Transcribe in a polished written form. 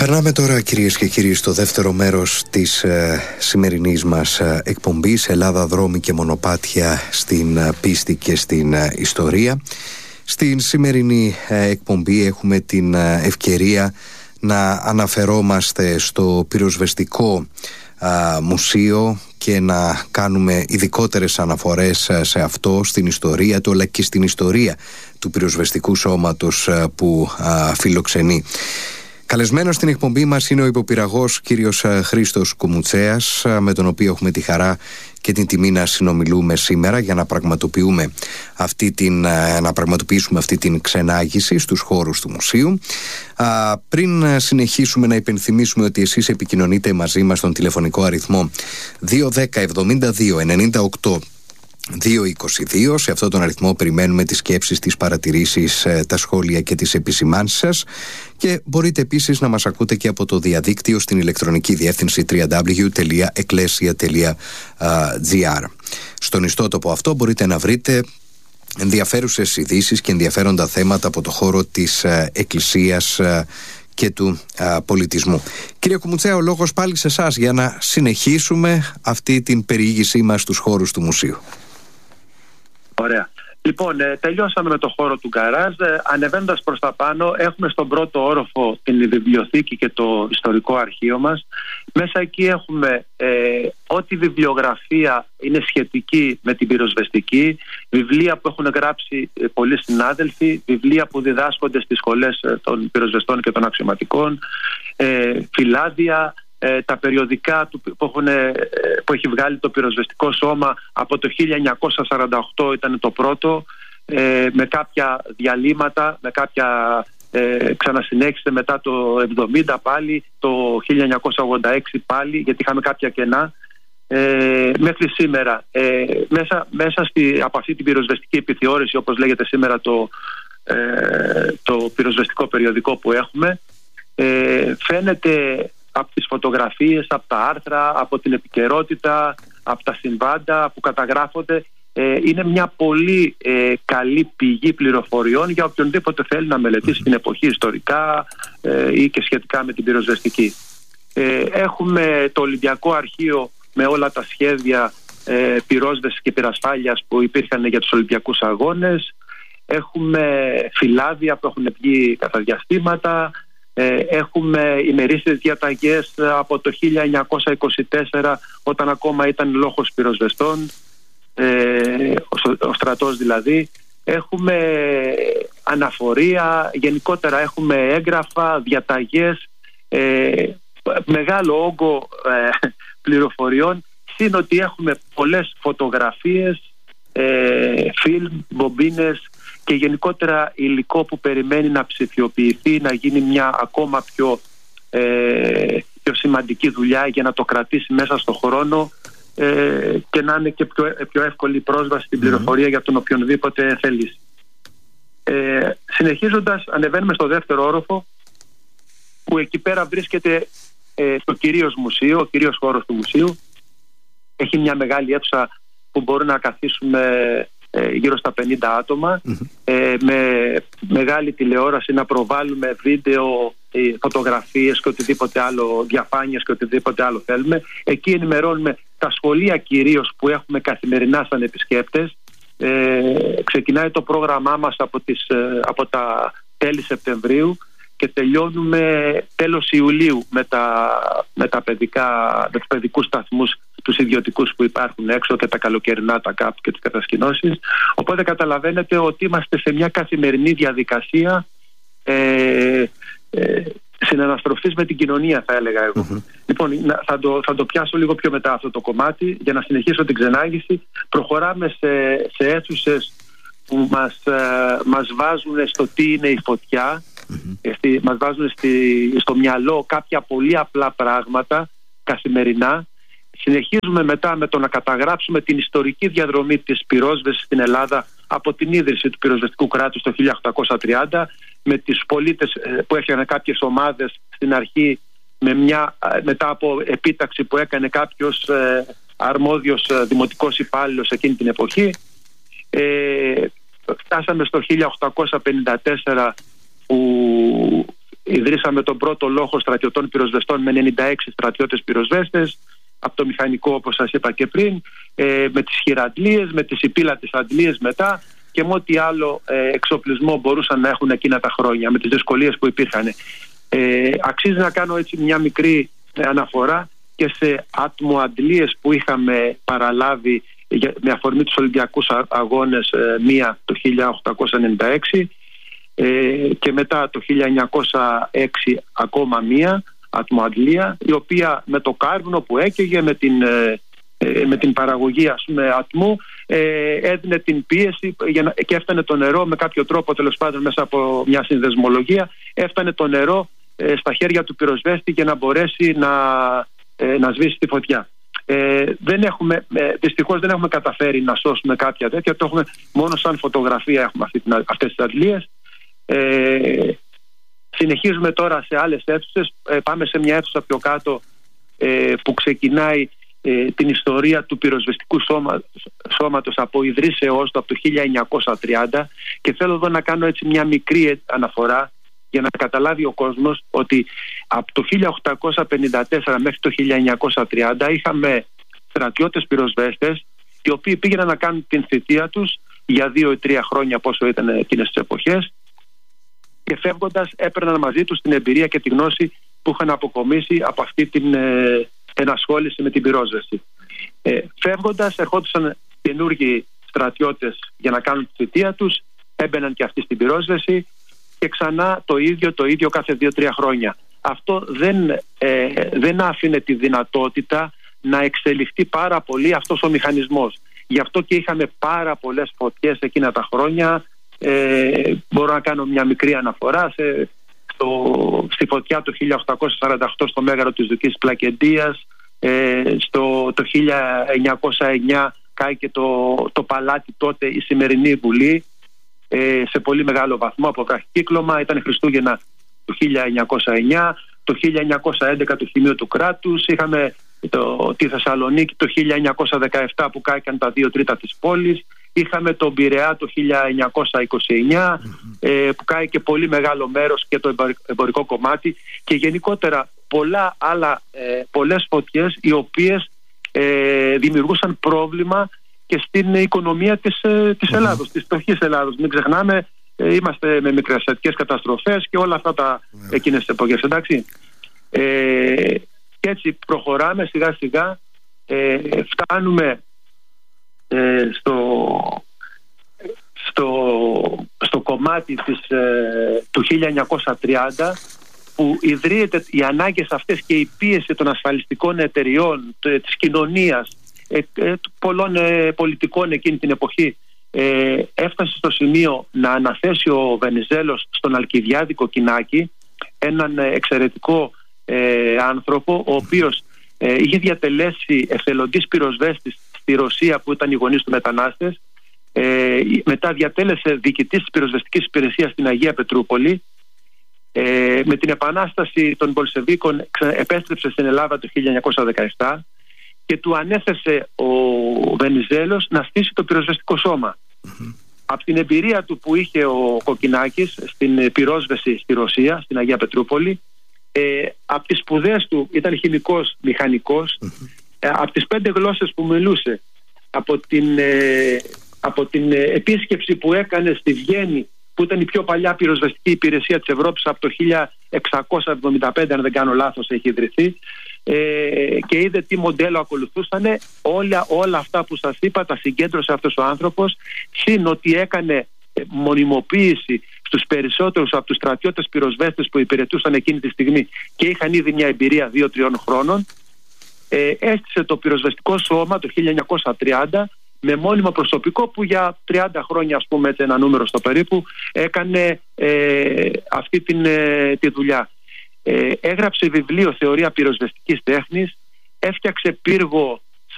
Περνάμε τώρα, κυρίες και κύριοι, στο δεύτερο μέρος της σημερινής μας εκπομπής, Ελλάδα, δρόμοι και μονοπάτια στην πίστη και στην ιστορία. Στην σημερινή εκπομπή έχουμε την ευκαιρία να αναφερόμαστε στο πυροσβεστικό μουσείο και να κάνουμε ειδικότερες αναφορές σε αυτό, στην ιστορία του, αλλά και στην ιστορία του πυροσβεστικού σώματος που φιλοξενεί. Καλεσμένος στην εκπομπή μας είναι ο υποπυραγός κύριος Χρήστος Κουμουτσέας, με τον οποίο έχουμε τη χαρά και την τιμή να συνομιλούμε σήμερα για να πραγματοποιήσουμε αυτή την ξενάγηση στους χώρους του μουσείου. Πριν συνεχίσουμε, να υπενθυμίσουμε ότι εσείς επικοινωνείτε μαζί μας στον τηλεφωνικό αριθμό 210 72 98 222. Σε αυτόν τον αριθμό περιμένουμε τις σκέψεις, τις παρατηρήσεις, τα σχόλια και τις επισημάνσεις σας, και μπορείτε επίσης να μας ακούτε και από το διαδίκτυο στην ηλεκτρονική διεύθυνση www.ecclesia.gr. Στον ιστότοπο αυτό μπορείτε να βρείτε ενδιαφέρουσες ειδήσεις και ενδιαφέροντα θέματα από το χώρο της Εκκλησίας και του πολιτισμού. Κύριε Κουμουτσέα, ο λόγος πάλι σε εσάς για να συνεχίσουμε αυτή την περιήγησή μας στους χώρους του μουσείου. Ωραία. Λοιπόν, τελειώσαμε με το χώρο του γκαράζ. Ανεβαίνοντας προς τα πάνω, έχουμε στον πρώτο όροφο την βιβλιοθήκη και το ιστορικό αρχείο μας. Μέσα εκεί έχουμε ό,τι βιβλιογραφία είναι σχετική με την πυροσβεστική, βιβλία που έχουν γράψει πολλοί συνάδελφοι, βιβλία που διδάσκονται στις σχολές των πυροσβεστών και των αξιωματικών, φυλάδια, τα περιοδικά που έχει βγάλει το πυροσβεστικό σώμα από το 1948 ήταν το πρώτο, με κάποια διαλύματα, με κάποια ξανασυνέχισε μετά το 70 πάλι, το 1986 πάλι, γιατί είχαμε κάποια κενά, μέχρι σήμερα. Μέσα από αυτή την πυροσβεστική επιθεώρηση, όπως λέγεται σήμερα το πυροσβεστικό περιοδικό που έχουμε, φαίνεται από τις φωτογραφίες, από τα άρθρα, από την επικαιρότητα, από τα συμβάντα που καταγράφονται. Είναι μια πολύ καλή πηγή πληροφοριών για οποιονδήποτε θέλει να μελετήσει την εποχή ιστορικά ή και σχετικά με την πυροσβεστική. Έχουμε το Ολυμπιακό Αρχείο με όλα τα σχέδια πυρόσβεσης και πυρασφάλειας που υπήρχαν για τους Ολυμπιακούς Αγώνες. Έχουμε φυλάδια που έχουν βγει κατά διαστήματα. Έχουμε ημερήσιες διαταγές από το 1924, όταν ακόμα ήταν λόγος πυροσβεστών, ο στρατός δηλαδή. Έχουμε αναφορία, γενικότερα έχουμε έγγραφα, διαταγές, μεγάλο όγκο πληροφοριών, συν ότι έχουμε πολλές φωτογραφίες, φιλμ, μπομπίνες και γενικότερα υλικό που περιμένει να ψηφιοποιηθεί, να γίνει μια ακόμα πιο σημαντική δουλειά για να το κρατήσει μέσα στον χρόνο και να είναι και πιο εύκολη πρόσβαση στην πληροφορία για τον οποιονδήποτε θέλει. Συνεχίζοντας, ανεβαίνουμε στο δεύτερο όροφο, που εκεί πέρα βρίσκεται το κυρίως μουσείο, ο κυρίως χώρος του μουσείου. Έχει μια μεγάλη αίθουσα που μπορούμε να καθίσουμε γύρω στα 50 άτομα, με μεγάλη τηλεόραση, να προβάλλουμε βίντεο, φωτογραφίες και οτιδήποτε άλλο, διαφάνειες και οτιδήποτε άλλο θέλουμε. Εκεί ενημερώνουμε τα σχολεία κυρίως που έχουμε καθημερινά σαν επισκέπτες. Ξεκινάει το πρόγραμμά μας από τα τέλη Σεπτεμβρίου και τελειώνουμε τέλος Ιουλίου με τους παιδικούς σταθμούς, τους ιδιωτικούς που υπάρχουν έξω, και τα καλοκαιρινά, τα ΚΑΠ και τις κατασκηνώσεις. Οπότε καταλαβαίνετε ότι είμαστε σε μια καθημερινή διαδικασία συναναστροφής με την κοινωνία, θα έλεγα εγώ. Λοιπόν, θα το πιάσω λίγο πιο μετά αυτό το κομμάτι για να συνεχίσω την ξενάγηση. Προχωράμε σε αίθουσες που μας βάζουν στο τι είναι η φωτιά, μας βάζουν στο μυαλό κάποια πολύ απλά πράγματα καθημερινά. Συνεχίζουμε μετά με το να καταγράψουμε την ιστορική διαδρομή της πυρόσβεσης στην Ελλάδα από την ίδρυση του πυροσβεστικού κράτους το 1830, με τις πολίτες που έφτιαναν κάποιες ομάδες στην αρχή, μετά από επίταξη που έκανε κάποιος αρμόδιος δημοτικός υπάλληλος εκείνη την εποχή. Φτάσαμε στο 1854 που ιδρύσαμε τον πρώτο λόχο στρατιωτών πυροσβεστών με 96 στρατιώτες πυροσβέστες, από το μηχανικό όπως σας είπα και πριν, με τις χειραντλίες, με τις υπήλατες αντλίες μετά και με ό,τι άλλο εξοπλισμό μπορούσαν να έχουν εκείνα τα χρόνια, με τις δυσκολίες που υπήρχαν. Αξίζει να κάνω έτσι μια μικρή αναφορά και σε ατμοαντλίες που είχαμε παραλάβει με αφορμή τους Ολυμπιακούς Αγώνες, μία το 1896 και μετά το 1906 ακόμα μία ατμοαντλία, η οποία με το κάρβουνο που έκαιγε, με την παραγωγή ας πούμε ατμού, έδινε την πίεση και έφτανε το νερό με κάποιο τρόπο, τέλος πάντων μέσα από μια συνδεσμολογία, έφτανε το νερό στα χέρια του πυροσβέστη για να μπορέσει να σβήσει τη φωτιά. Δυστυχώς δεν έχουμε καταφέρει να σώσουμε κάποια τέτοια, το έχουμε μόνο σαν φωτογραφία, έχουμε αυτές τις αντλίες. Συνεχίζουμε τώρα σε άλλες αίθουσες. Πάμε σε μια αίθουσα πιο κάτω που ξεκινάει την ιστορία του πυροσβεστικού σώματος από ιδρύσεώς του από το 1930 και θέλω εδώ να κάνω έτσι μια μικρή αναφορά για να καταλάβει ο κόσμος ότι από το 1854 μέχρι το 1930 είχαμε στρατιώτες πυροσβέστες οι οποίοι πήγαιναν να κάνουν την θητεία τους για 2 ή 3 χρόνια πόσο ήταν εκείνες τις εποχές και φεύγοντας έπαιρναν μαζί τους την εμπειρία και τη γνώση που είχαν αποκομίσει από αυτή την ενασχόληση με την πυρόσβεση. Φεύγοντας ερχόντουσαν καινούργιοι στρατιώτες για να κάνουν τη θητεία τους, έμπαιναν και αυτοί στην πυρόσβεση και ξανά το ίδιο κάθε 2-3 χρόνια. Αυτό δεν άφηνε τη δυνατότητα να εξελιχθεί πάρα πολύ αυτός ο μηχανισμός. Γι' αυτό και είχαμε πάρα πολλές φωτιές εκείνα τα χρόνια. Μπορώ να κάνω μια μικρή αναφορά στη φωτιά το 1848 στο μέγαρο της Δουκής Πλακεντίας, το 1909 κάηκε το παλάτι τότε η σημερινή Βουλή σε πολύ μεγάλο βαθμό από βραχικύκλωμα. Ήταν Χριστούγεννα το 1909, το 1911 το Χημείο του Κράτους, είχαμε τη Θεσσαλονίκη το 1917 που κάηκαν τα 2 τρίτα της πόλης, είχαμε τον Πειραιά το 1929 που κάηκε πολύ μεγάλο μέρος και το εμπορικό κομμάτι και γενικότερα πολλές φωτιές οι οποίες δημιουργούσαν πρόβλημα και στην οικονομία της Ελλάδος, της φτωχής Ελλάδος. Μην ξεχνάμε, είμαστε με μικρασιατικές καταστροφές και όλα αυτά εκείνες τις εποχές, εντάξει. Και έτσι προχωράμε σιγά σιγά, φτάνουμε στο κομμάτι του 1930 που ιδρύεται οι ανάγκες αυτές και η πίεση των ασφαλιστικών εταιριών, της κοινωνίας, πολλών πολιτικών εκείνη την εποχή, έφτασε στο σημείο να αναθέσει ο Βενιζέλος στον Αλκιβιάδη Κοκκινάκη, έναν εξαιρετικό άνθρωπο, ο οποίος είχε διατελέσει εθελοντής πυροσβέστης στη Ρωσία που ήταν οι γονείς του μετανάστες, μετά διατέλεσε διοικητής της πυροσβεστικής υπηρεσίας στην Αγία Πετρούπολη. Με την επανάσταση των Μπολσεβίκων επέστρεψε στην Ελλάδα το 1917 και του ανέθεσε ο Βενιζέλος να στήσει το πυροσβεστικό σώμα. Από την εμπειρία του που είχε ο Κοκκινάκης στην πυρόσβεση στη Ρωσία, στην Αγία Πετρούπολη, από τις σπουδές του ήταν χημικός, μηχανικός, από τις 5 γλώσσες που μιλούσε, από την επίσκεψη που έκανε στη Βιέννη, που ήταν η πιο παλιά πυροσβεστική υπηρεσία της Ευρώπης, από το 1675 αν δεν κάνω λάθος έχει ιδρυθεί, και είδε τι μοντέλο ακολουθούσαν. Όλα αυτά που σας είπα τα συγκέντρωσε αυτός ο άνθρωπος, συν ότι έκανε μονιμοποίηση στους περισσότερους από τους στρατιώτες πυροσβέστες που υπηρετούσαν εκείνη τη στιγμή και είχαν ήδη μια εμπειρία 2-3 χρόνων. Έστησε το πυροσβεστικό σώμα το 1930 με μόνιμο προσωπικό που για 30 χρόνια, ας πούμε, ένα νούμερο στο περίπου, έκανε αυτή τη δουλειά. Έγραψε βιβλίο «Θεωρία πυροσβεστικής τέχνης», έφτιαξε πύργο